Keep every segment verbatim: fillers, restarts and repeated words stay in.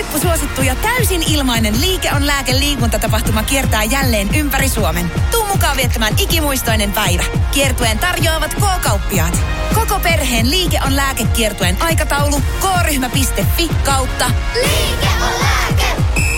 Huippusuosittu ja täysin ilmainen Liike on lääke liikuntatapahtuma kiertää jälleen ympäri Suomen. Tuu mukaan viettämään ikimuistoinen päivä. Kiertueen tarjoavat K-kauppiaat. Koko perheen Liike on lääkekiertueen aikataulu k-ryhmä piste fi kautta Liike on lääke.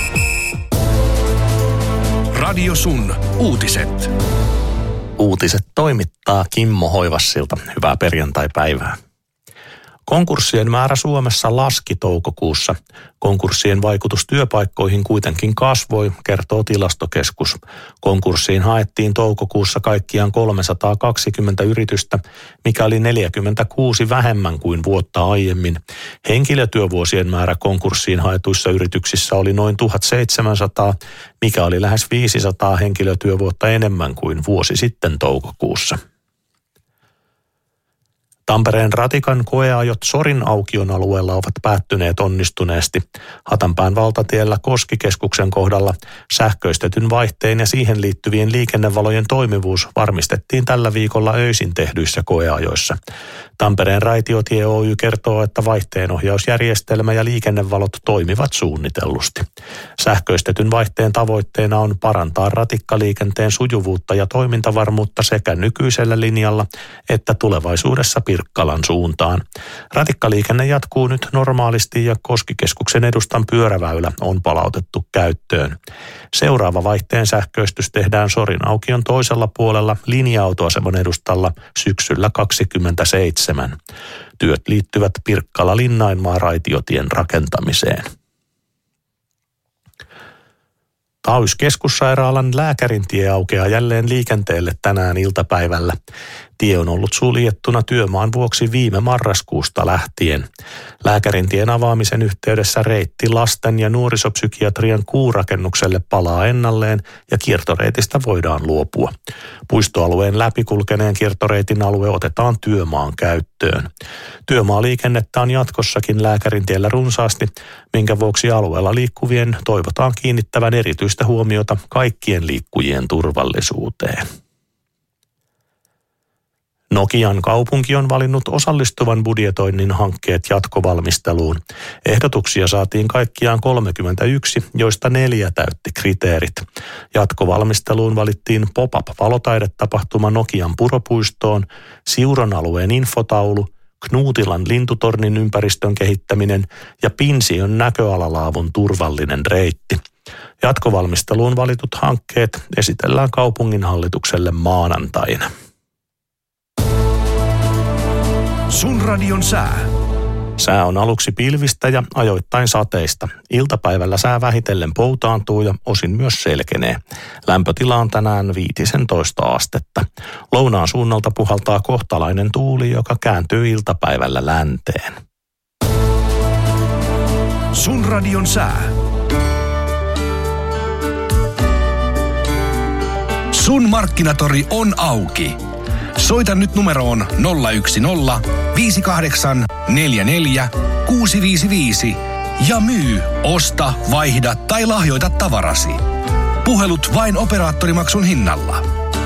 Radio Sun uutiset. Uutiset toimittaa Kimmo Hoivassilta. Hyvää perjantaipäivää. Konkurssien määrä Suomessa laski toukokuussa. Konkurssien vaikutus työpaikkoihin kuitenkin kasvoi, kertoo Tilastokeskus. Konkurssiin haettiin toukokuussa kaikkiaan kolmesataakaksikymmentä yritystä, mikä oli neljäkymmentäkuusi vähemmän kuin vuotta aiemmin. Henkilötyövuosien määrä konkurssiin haetuissa yrityksissä oli noin tuhatseitsemänsataa, mikä oli lähes viisisataa henkilötyövuotta enemmän kuin vuosi sitten toukokuussa. Tampereen ratikan koeajot Sorin aukion alueella ovat päättyneet onnistuneesti. Hatanpään valtatiellä Koskikeskuksen kohdalla sähköistetyn vaihteen ja siihen liittyvien liikennevalojen toimivuus varmistettiin tällä viikolla öisin tehdyissä koeajoissa. Tampereen Raitiotie Oy kertoo, että vaihteenohjausjärjestelmä ja liikennevalot toimivat suunnitellusti. Sähköistetyn vaihteen tavoitteena on parantaa ratikkaliikenteen sujuvuutta ja toimintavarmuutta sekä nykyisellä linjalla että tulevaisuudessa Pirkkalan suuntaan. Ratikkaliikenne jatkuu nyt normaalisti ja Koskikeskuksen edustan pyöräväylä on palautettu käyttöön. Seuraava vaihteen sähköistys tehdään Sorin aukion toisella puolella linja-autoaseman edustalla syksyllä kaksikymmentäseitsemän. Työt liittyvät Pirkkala-Linnainmaa raitiotien rakentamiseen. Tays keskussairaalan Lääkärintie aukeaa jälleen liikenteelle tänään iltapäivällä. Tie on ollut suljettuna työmaan vuoksi viime marraskuusta lähtien. Lääkärintien avaamisen yhteydessä reitti lasten- ja nuorisopsykiatrian kuurakennukselle palaa ennalleen ja kiertoreitistä voidaan luopua. Puistoalueen läpikulkeneen kiertoreitin alue otetaan työmaan käyttöön. Työmaaliikennettä on jatkossakin Lääkärintiellä runsaasti, minkä vuoksi alueella liikkuvien toivotaan kiinnittävän erityistä huomiota kaikkien liikkujien turvallisuuteen. Nokian kaupunki on valinnut osallistuvan budjetoinnin hankkeet jatkovalmisteluun. Ehdotuksia saatiin kaikkiaan kolmekymmentäyksi, joista neljä täytti kriteerit. Jatkovalmisteluun valittiin pop-up-valotaidetapahtuma Nokian Puropuistoon, Siuron alueen infotaulu, Knuutilan lintutornin ympäristön kehittäminen ja Pinsion näköalalaavun turvallinen reitti. Jatkovalmisteluun valitut hankkeet esitellään kaupunginhallitukselle maanantaina. Sun radion sää. Sää on aluksi pilvistä ja ajoittain sateista. Iltapäivällä sää vähitellen poutaantuu ja osin myös selkenee. Lämpötila on tänään viisitoista astetta. Lounaan suunnalta puhaltaa kohtalainen tuuli, joka kääntyy iltapäivällä länteen. Sun radion sää. Sun markkinatori on auki. Soita nyt numeroon nolla yksi nolla viisi kahdeksan neljä neljä kuusi viisi viisi ja myy, osta, vaihda tai lahjoita tavarasi. Puhelut vain operaattorimaksun hinnalla.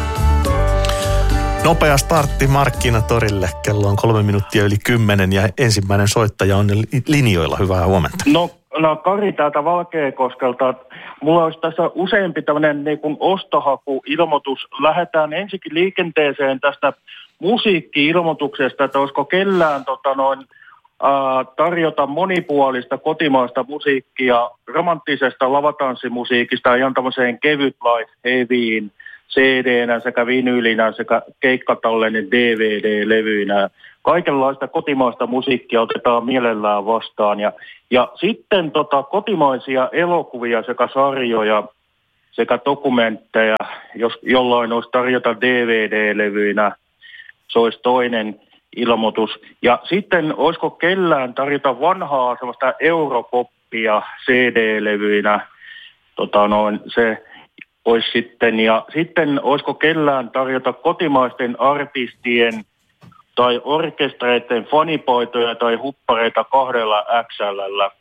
Nopea startti markkinatorille. Kello on kolme minuuttia yli kymmenen ja ensimmäinen soittaja on linjoilla. Hyvää huomenta. No, no Kari täältä Valkeakoskelta. Mulla olisi tässä useampi tämmöinen niin kuin ostohakuilmoitus. Lähdetään ensinnäkin liikenteeseen tästä musiikki-ilmoituksesta, että olisiko kellään tota noin, ää, tarjota monipuolista kotimaista musiikkia romanttisesta lavatanssimusiikista ihan tämmöiseen kevyt life heavyin C D-nä sekä vinyylinä sekä keikkatallenen D V D-levyinä. Kaikenlaista kotimaista musiikkia otetaan mielellään vastaan. Ja, ja sitten tota, kotimaisia elokuvia sekä sarjoja sekä dokumentteja, jos jollain olisi tarjota D V D-levyinä, se olisi toinen ilmoitus. Ja sitten olisiko kellään tarjota vanhaa sellaista europoppia C D-levyinä, tota noin, se olisi sitten. Ja sitten olisiko kellään tarjota kotimaisten artistien tai orkestreiden fanipaitoja tai huppareita kahdella X L:llä.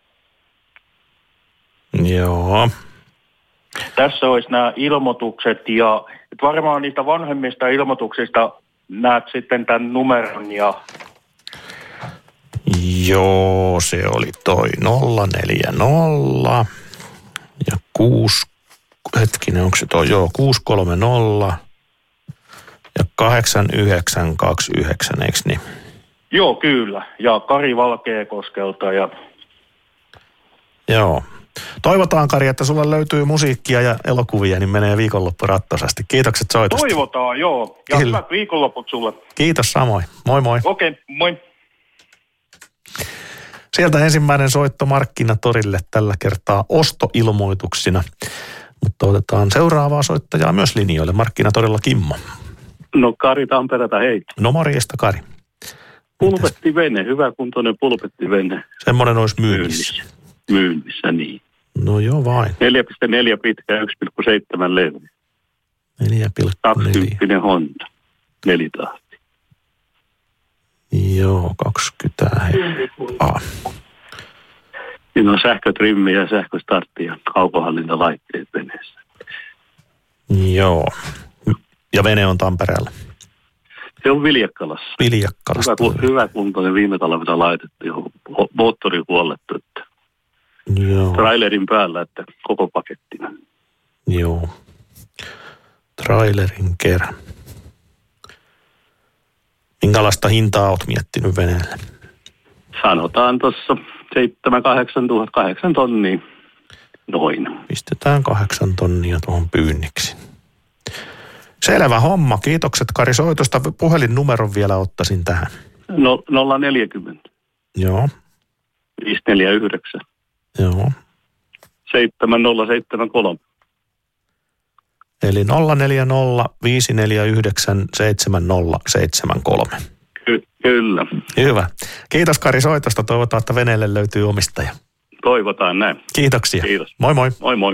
Joo. Tässä olisi nämä ilmoitukset ja varmaan niistä vanhemmista ilmoituksista näet sitten tämän numeron ja Joo, se oli toi nolla neljä nolla ja kuusi, hetkinen, onko se toi, joo, kuusi kolme nolla ja kahdeksan yhdeksän kaksi yhdeksän, eikö niin? Joo, kyllä. Ja Kari Valkeakoskelta ja... Joo. Toivotaan, Kari, että sulla löytyy musiikkia ja elokuvia, niin menee viikonloppu rattosasti. Kiitokset soitosta. Toivotaan, joo. Ja Kyllä. hyvät viikonloput sulle. Kiitos samoin. Moi moi. Okei, okay, moi. Sieltä ensimmäinen soitto Markkinatorille tällä kertaa ostoilmoituksina. Mutta otetaan seuraavaa soittajaa myös linjoille. Markkinatorilla Kimmo. No Kari Tampereelta, hei. No morjesta, Kari. Pulpettivene, hyväkuntoinen pulpettivene. Semmoinen olisi myynnissä. Myynnissä, myynnissä niin. No joo vain. neljä pilkku neljä pitkä, yksi pilkku seitsemän leveä. neljä pilkku neljä. kaksikymmentä Honda, nelitahti. Joo, kaksikymmentä hepaa. Siinä on sähkötrimmi ja sähköstartti ja kaukohallintalaitteet veneessä. Joo. Ja vene on Tampereella. Se on Viljakkalassa. Viljakkalassa. Hyvä, hyvä kuntoinen viime talvena laitettu, johon moottori huollettu, että joo. Trailerin päällä, että koko pakettina. Joo. Trailerin kerran. Minkälaista hintaa olet miettinyt veneelle? Sanotaan tuossa seitsemän kahdeksan tuhat, kahdeksan tonnia. Noin. Pistetään kahdeksan tonnia tuohon pyynniksi. Selvä homma. Kiitokset Kari soitosta. Puhelinnumeron vielä ottaisin tähän. No, nolla neljäkymmentä. Joo. viisi neljä yhdeksän. Joo. seitsemän nolla seitsemän kolme. Eli nolla neljä nolla viisi neljä yhdeksän seitsemän nolla seitsemän kolme. Ky- kyllä. Hyvä. Kiitos Kari soitosta. Toivotaan, että veneelle löytyy omistaja. Toivotaan näin. Kiitoksia. Kiitos. Moi moi. Moi moi.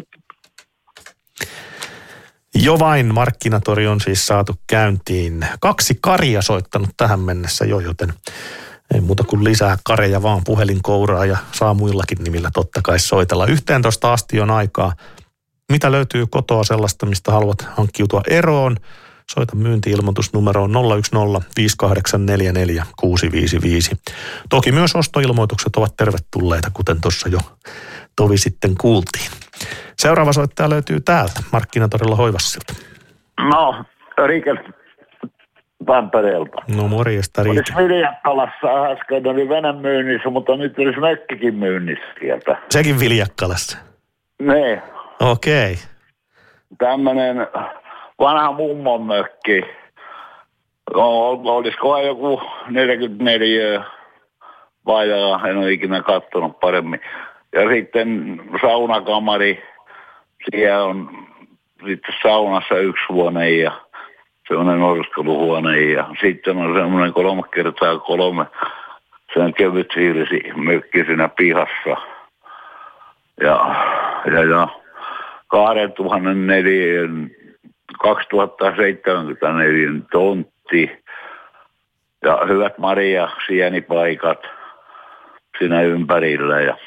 Jo vain Markkinatori on siis saatu käyntiin. Kaksi Karia soittanut tähän mennessä jo, joten ei muuta kuin lisää Kareja vaan puhelinkouraa ja saa muillakin nimillä totta kai soitella. Yhteentoista asti on aikaa. Mitä löytyy kotoa sellaista, mistä haluat hankkiutua eroon? Soita myynti-ilmoitus numeroon nolla yksi nolla viisi kahdeksan neljä neljä kuusi viisi viisi. Toki myös ostoilmoitukset ovat tervetulleita, kuten tuossa jo tovi sitten kuultiin. Seuraava soittaja löytyy täältä, Markkinatorilla Hoivassilta. No, Rike Tampereelta. No morjesta, Rike. Olisi Viljakkalassa äsken oli vene myynnissä, mutta nyt olisi mökkikin myynnissä sieltä. Sekin Viljakkalassa? Nee. Okei. Okay. Tämmöinen vanha mummon mökki. Olisiko joku neljäkymmentäneljä vajaa, en ole ikinä katsonut paremmin. Ja sitten saunakamari, siellä on sitten saunassa yksi huone ja semmoinen orskeluhuone ja sitten on semmoinen kolme kertaa kolme, se on kevyt hiilisi mökki siinä pihassa. Ja, ja, ja kaksituhattaneljä, kaksituhattaseitsemänkymmentäneljä tontti ja hyvät marja sienipaikat siinä ympärillä ja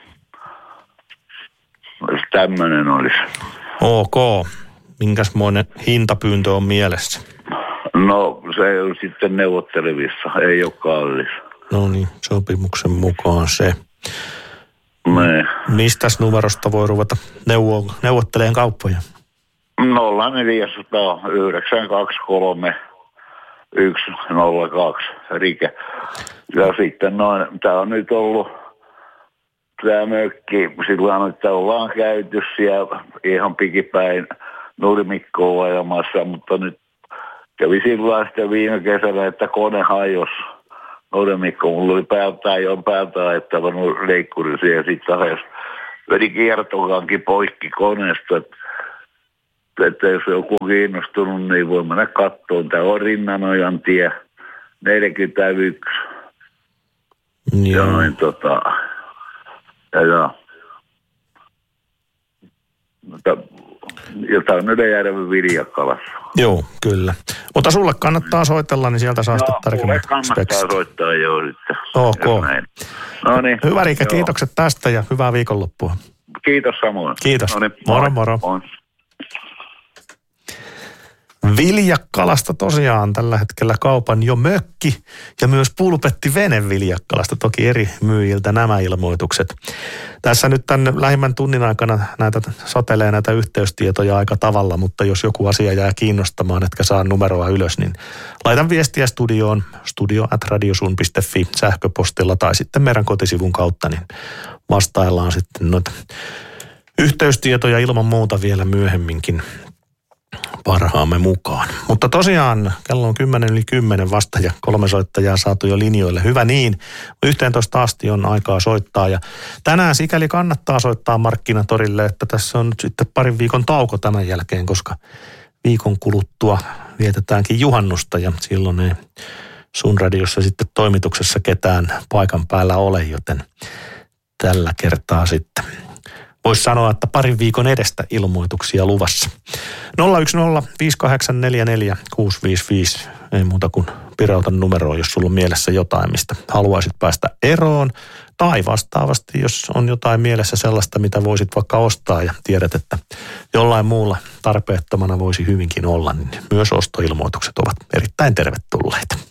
tämmöinen olisi. Ok. Minkäsmoinen hintapyyntö on mielessä? No se on sitten neuvottelevissa, ei ole kallis. No niin, sopimuksen mukaan se. Ne. Mistäs numerosta voi ruveta neuvo- neuvottelemaan kauppoja? nolla neljä nolla nolla yhdeksän kaksi kolme yksi nolla kaksi Rike. Ja sitten noin, tää on nyt ollut tämä mökki sillä että ollaan käyty siellä ihan pikipäin nurmikkoa ajamassa, mutta nyt kävi sillä sitten viime kesänä, että kone hajosi nurmikko. Mulla oli päältä jo päältä ajettava leikkuri siellä ja sitten hajosi. Vedi kiertokankin poikki koneesta, että, että jos joku on kiinnostunut, niin voi mennä katsomaan. Tämä on Rinnanojan tie neljäkymmentäyksi. Joo. Ja noin tota... Ja, ja, jotain Ylejärven Viljakkalassa. Joo, kyllä. Mutta sulle kannattaa soitella, niin sieltä saa sitten tarkemmin kannattaa speksit. Soittaa jo sitten. Ok. No niin. Hyvä Riike, kiitokset tästä ja hyvää viikonloppua. Kiitos samoin. Kiitos. Noniin, moro moro. Moi. Viljakkalasta tosiaan tällä hetkellä kaupan jo mökki ja myös pulpetti vene Viljakkalasta. Toki eri myyjiltä nämä ilmoitukset. Tässä nyt tämän lähimmän tunnin aikana näitä satelee näitä yhteystietoja aika tavalla, mutta jos joku asia jää kiinnostamaan, etkä saa numeroa ylös, niin laitan viestiä studioon studio at radiosun piste fi sähköpostilla tai sitten meidän kotisivun kautta, niin vastaillaan sitten noita yhteystietoja ilman muuta vielä myöhemminkin parhaamme mukaan. Mutta tosiaan kello on kymmenen yli kymmenen vasta ja kolme soittajaa saatu jo linjoille. Hyvä niin. yhteentoista asti on aikaa soittaa ja tänään sikäli kannattaa soittaa Markkinatorille, että tässä on nyt sitten parin viikon tauko tämän jälkeen, koska viikon kuluttua vietetäänkin juhannusta ja silloin ei sun radiossa sitten toimituksessa ketään paikan päällä ole, joten tällä kertaa sitten voisi sanoa, että parin viikon edestä ilmoituksia luvassa. nolla yksi nolla viisi kahdeksan neljä neljä kuusi viisi viisi. Ei muuta kuin pirauta numeroa, jos sulla on mielessä jotain, mistä haluaisit päästä eroon. Tai vastaavasti, jos on jotain mielessä sellaista, mitä voisit vaikka ostaa ja tiedät, että jollain muulla tarpeettomana voisi hyvinkin olla, niin myös ostoilmoitukset ovat erittäin tervetulleita.